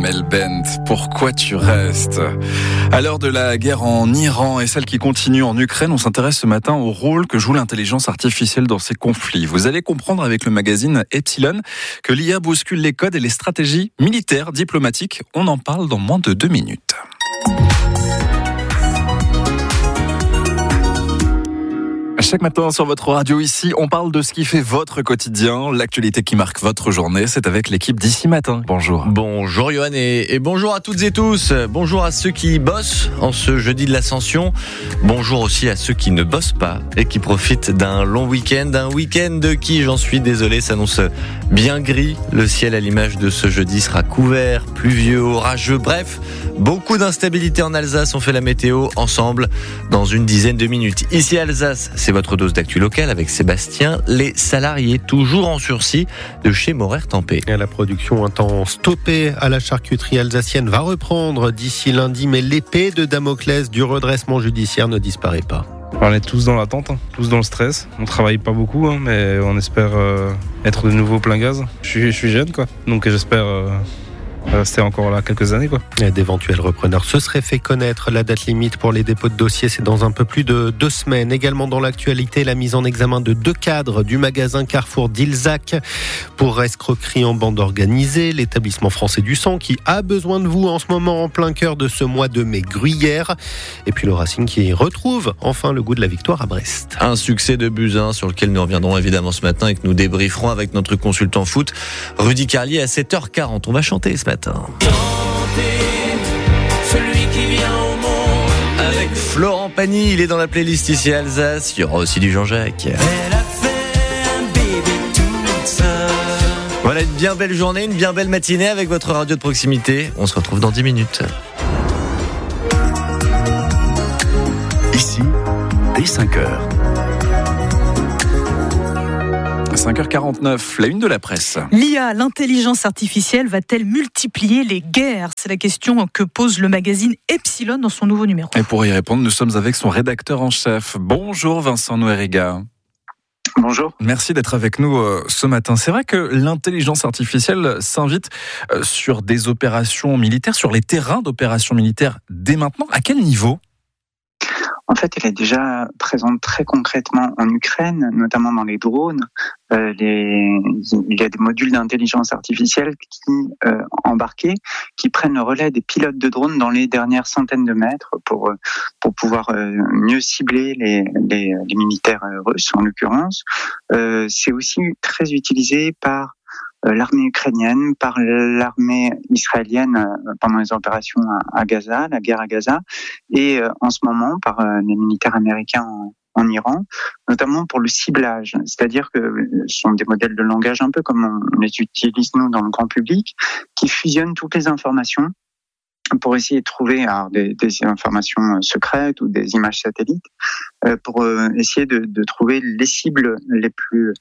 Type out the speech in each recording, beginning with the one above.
Amel Bent, pourquoi tu restes ? À l'heure de la guerre en Iran et celle qui continue en Ukraine, on s'intéresse ce matin au rôle que joue l'intelligence artificielle dans ces conflits. Vous allez comprendre avec le magazine Epsilon que l'IA bouscule les codes et les stratégies militaires, diplomatiques. On en parle dans moins de 2 minutes. Chaque matin sur votre radio ici, on parle de ce qui fait votre quotidien, l'actualité qui marque votre journée. C'est avec l'équipe d'Ici Matin. Bonjour. Bonjour Johan et bonjour à toutes et tous. Bonjour à ceux qui bossent en ce jeudi de l'Ascension. Bonjour aussi à ceux qui ne bossent pas et qui profitent d'un long week-end. Un week-end qui, j'en suis désolé, s'annonce bien gris. Le ciel à l'image de ce jeudi sera couvert, pluvieux, orageux. Bref, beaucoup d'instabilité en Alsace. On fait la météo ensemble dans une dizaine de minutes. Ici Alsace, c'est votre dose d'actu locale avec Sébastien. Les salariés toujours en sursis de chez Morer Tempé. La production un temps stoppée à la charcuterie alsacienne va reprendre d'ici lundi, mais l'épée de Damoclès du redressement judiciaire ne disparaît pas. On est tous dans l'attente, tous dans le stress. On travaille pas beaucoup, mais on espère être de nouveau plein gaz. Je suis jeune, donc j'espère rester encore là quelques années. D'éventuels repreneurs se seraient fait connaître. La date limite pour les dépôts de dossiers, c'est dans un peu plus de 2 semaines. Également dans l'actualité, la mise en examen de 2 cadres du magasin Carrefour d'Ilzac pour escroquerie en bande organisée. L'établissement français du sang qui a besoin de vous en ce moment en plein cœur de ce mois de mai gruyère. Et puis le Racing qui retrouve enfin le goût de la victoire à Brest. Un succès de Buzyn sur lequel nous reviendrons évidemment ce matin et que nous débrieferons avec notre consultant foot Rudy Carlier à 7h40. On va chanter ce matin. Celui qui vient au monde Avec Florent Pagny, il est dans la playlist ici à Alsace. Il y aura aussi du Jean-Jacques. Elle a fait un bébé toute seule. Voilà une bien belle journée, une bien belle matinée avec votre radio de proximité. On se retrouve dans 10 minutes. Ici, dès 5h. 5h49, la une de la presse. L'IA, l'intelligence artificielle, va-t-elle multiplier les guerres ? C'est la question que pose le magazine Epsilon dans son nouveau numéro. Et pour y répondre, nous sommes avec son rédacteur en chef. Bonjour Vincent Noeriga. Bonjour. Merci d'être avec nous ce matin. C'est vrai que l'intelligence artificielle s'invite sur des opérations militaires, sur les terrains d'opérations militaires dès maintenant. À quel niveau ? En fait, elle est déjà présente très concrètement en Ukraine, notamment dans les drones. Il y a des modules d'intelligence artificielle embarqués qui prennent le relais des pilotes de drones dans les dernières centaines de mètres pour pouvoir mieux cibler les militaires russes en l'occurrence. C'est aussi très utilisé par l'armée ukrainienne, par l'armée israélienne pendant les opérations à Gaza, la guerre à Gaza, et en ce moment par les militaires américains en Iran, notamment pour le ciblage. C'est-à-dire que ce sont des modèles de langage un peu comme on les utilise nous dans le grand public, qui fusionnent toutes les informations pour essayer de trouver des informations secrètes ou des images satellites, pour essayer de trouver les cibles les plus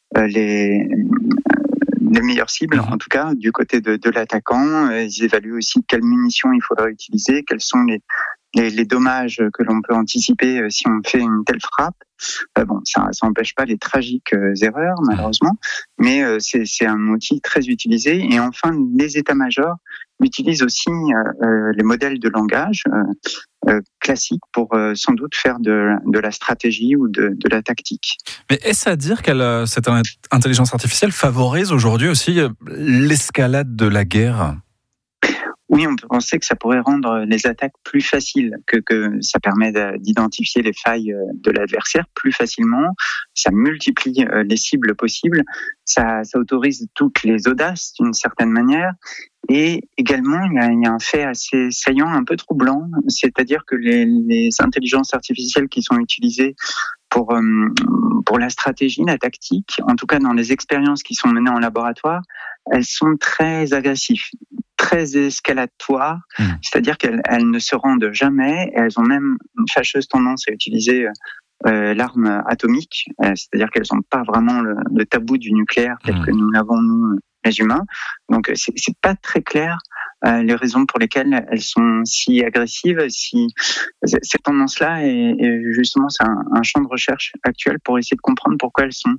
les meilleures cibles, en tout cas, du côté de l'attaquant. Ils évaluent aussi quelles munitions il faudra utiliser, quels sont les dommages que l'on peut anticiper si on fait une telle frappe. Ça n'empêche pas les tragiques erreurs, malheureusement, mais c'est un outil très utilisé. Et enfin, les états-majors utilisent aussi les modèles de langage classiques pour sans doute faire de la stratégie ou de la tactique. Mais est-ce à dire que cette intelligence artificielle favorise aujourd'hui aussi l'escalade de la guerre ? Oui, on peut penser que ça pourrait rendre les attaques plus faciles, que ça permet d'identifier les failles de l'adversaire plus facilement, ça multiplie les cibles possibles, ça autorise toutes les audaces d'une certaine manière, et également il y a un fait assez saillant, un peu troublant, c'est-à-dire que les intelligences artificielles qui sont utilisées pour la stratégie, la tactique, en tout cas dans les expériences qui sont menées en laboratoire, elles sont très agressives, très escalatoires, c'est-à-dire qu'elles ne se rendent jamais, et elles ont même une fâcheuse tendance à utiliser l'arme atomique, c'est-à-dire qu'elles n'ont pas vraiment le tabou du nucléaire tel que nous l'avons nous les humains. Donc c'est pas très clair les raisons pour lesquelles elles sont si agressives. Cette tendance-là est justement c'est un champ de recherche actuel pour essayer de comprendre pourquoi elles sont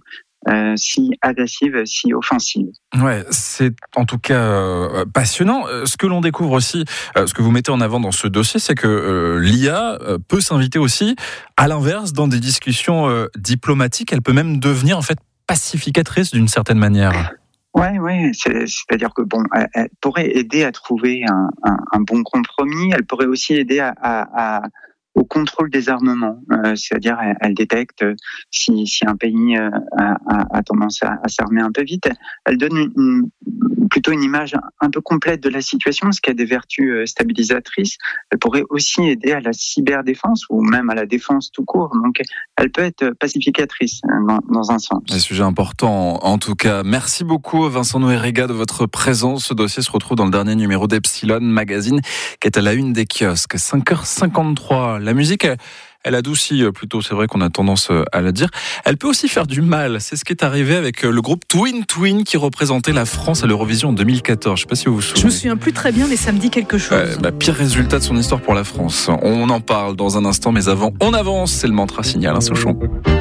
si agressive, si offensive. Ouais, c'est en tout cas passionnant. Ce que l'on découvre aussi, ce que vous mettez en avant dans ce dossier, c'est que l'IA peut s'inviter aussi, à l'inverse, dans des discussions diplomatiques. Elle peut même devenir en fait pacificatrice d'une certaine manière. Ouais, c'est-à-dire que elle pourrait aider à trouver un bon compromis. Elle pourrait aussi aider au contrôle des armements, c'est-à-dire elle détecte si un pays a tendance à s'armer un peu vite. Elle donne plutôt une image un peu complète de la situation, ce qui a des vertus stabilisatrices. Elle pourrait aussi aider à la cyberdéfense ou même à la défense tout court. Donc elle peut être pacificatrice dans un sens. Un sujet important en tout cas. Merci beaucoup Vincent Noerega de votre présence. Ce dossier se retrouve dans le dernier numéro d'Epsilon Magazine qui est à la une des kiosques. 5h53. La musique, elle adoucit plutôt, c'est vrai qu'on a tendance à la dire. Elle peut aussi faire du mal. C'est ce qui est arrivé avec le groupe Twin Twin qui représentait la France à l'Eurovision en 2014. Je ne sais pas si vous vous souvenez. Je me souviens plus très bien, mais ça me dit quelque chose. Pire résultat de son histoire pour la France. On en parle dans un instant, mais avant, on avance. C'est le mantra signal, Souchon.